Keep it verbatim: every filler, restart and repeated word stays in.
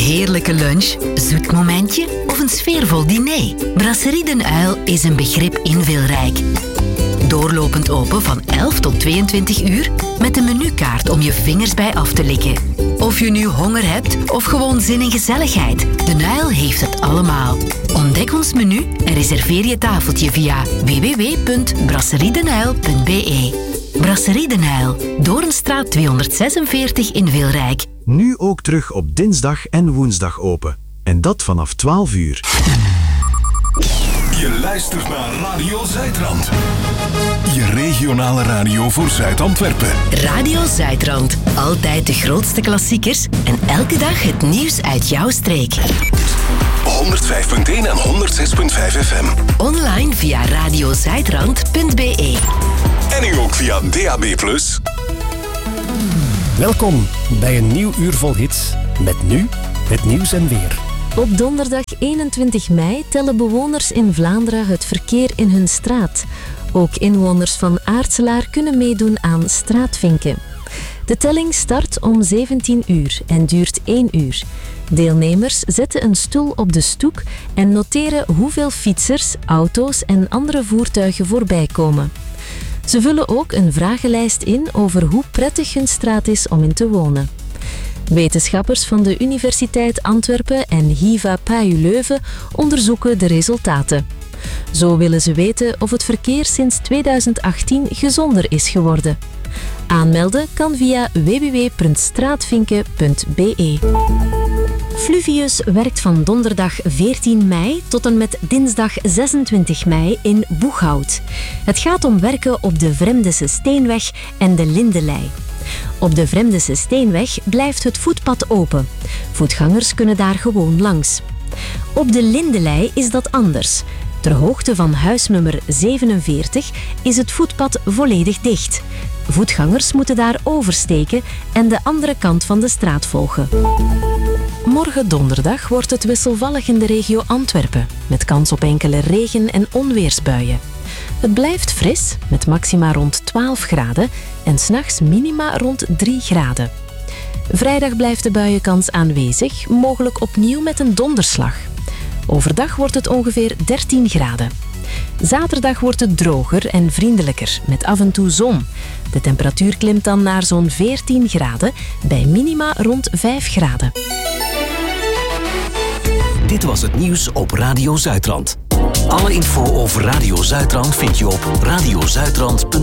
heerlijke lunch, zoet momentje of een sfeervol diner? Brasserie Den Uil is een begrip inveelrijk. Doorlopend open van elf tot tweeëntwintig uur met een menukaart om je vingers bij af te likken. Of je nu honger hebt of gewoon zin in gezelligheid, Den Uil heeft het allemaal. Ontdek ons menu en reserveer je tafeltje via w w w punt brasseriedenuil punt b e. Brasserie Den Uil, Doornstraat tweehonderdzesenveertig in Veelrijk. Nu ook terug op dinsdag en woensdag open. En dat vanaf twaalf uur. Je luistert naar Radio Zuidrand. Je regionale radio voor Zuid-Antwerpen. Radio Zuidrand. Altijd de grootste klassiekers en elke dag het nieuws uit jouw streek. honderdvijf punt één en honderdzes punt vijf F M. Online via radiozuidrand punt b e. En nu ook via D A B plus. Welkom bij een nieuw uur vol hits. Met nu het nieuws en weer. Op donderdag eenentwintig mei tellen bewoners in Vlaanderen het verkeer in hun straat. Ook inwoners van Aartselaar kunnen meedoen aan straatvinken. De telling start om zeventien uur en duurt één uur. Deelnemers zetten een stoel op de stoep en noteren hoeveel fietsers, auto's en andere voertuigen voorbij komen. Ze vullen ook een vragenlijst in over hoe prettig hun straat is om in te wonen. Wetenschappers van de Universiteit Antwerpen en H I V A P A U Leuven onderzoeken de resultaten. Zo willen ze weten of het verkeer sinds tweeduizend achttien gezonder is geworden. Aanmelden kan via w w w punt straatvinken punt b e. Fluvius werkt van donderdag veertien mei tot en met dinsdag zesentwintig mei in Boeghout. Het gaat om werken op de Vremdese Steenweg en de Lindelei. Op de Vremdese Steenweg blijft het voetpad open. Voetgangers kunnen daar gewoon langs. Op de Lindelei is dat anders. Ter hoogte van huisnummer zevenenveertig is het voetpad volledig dicht. Voetgangers moeten daar oversteken en de andere kant van de straat volgen. Morgen donderdag wordt het wisselvallig in de regio Antwerpen, met kans op enkele regen- en onweersbuien. Het blijft fris, met maxima rond twaalf graden en 's nachts minima rond drie graden. Vrijdag blijft de buienkans aanwezig, mogelijk opnieuw met een donderslag. Overdag wordt het ongeveer dertien graden. Zaterdag wordt het droger en vriendelijker, met af en toe zon. De temperatuur klimt dan naar zo'n veertien graden, bij minima rond vijf graden. Dit was het nieuws op Radio Zuidrand. Alle info over Radio Zuidrand vind je op radiozuidrand punt b e.